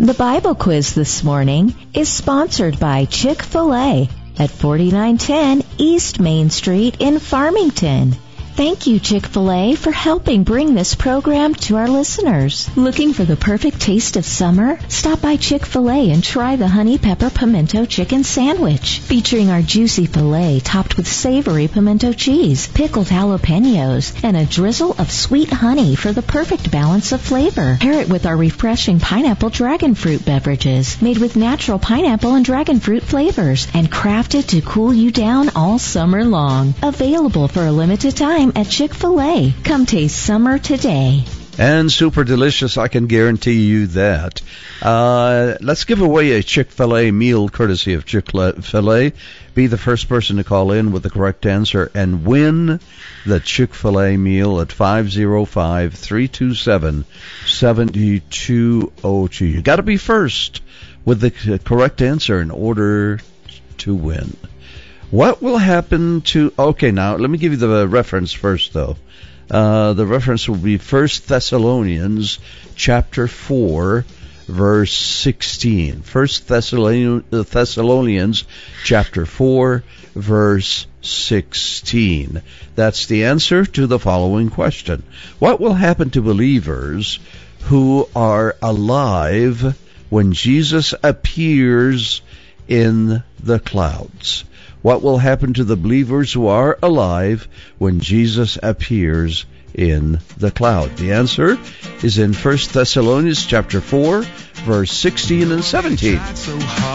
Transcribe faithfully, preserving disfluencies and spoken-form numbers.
The Bible quiz this morning is sponsored by Chick-fil-A at forty-nine ten East Main Street in Farmington. Thank you, Chick-fil-A, for helping bring this program to our listeners. Looking for the perfect taste of summer? Stop by Chick-fil-A and try the Honey Pepper Pimento Chicken Sandwich, featuring our juicy filet topped with savory pimento cheese, pickled jalapenos, and a drizzle of sweet honey for the perfect balance of flavor. Pair it with our refreshing pineapple dragon fruit beverages, made with natural pineapple and dragon fruit flavors, and crafted to cool you down all summer long. Available for a limited time at Chick-fil-A. Come taste summer today. And super delicious, I can guarantee you that. Uh, let's give away a Chick-fil-A meal courtesy of Chick-fil-A. Be the first person to call in with the correct answer and win the Chick-fil-A meal at five oh five, three two seven, seven two zero two. You got to be first with the correct answer in order to win. What will happen to... Okay, now, let me give you the reference first, though. Uh, the reference will be First Thessalonians chapter four, verse sixteen. First Thessalonians chapter four, verse sixteen. That's the answer to the following question. What will happen to believers who are alive when Jesus appears in the clouds? What will happen to the believers who are alive when Jesus appears in the cloud? The answer is in First Thessalonians chapter four, verse sixteen and seventeen.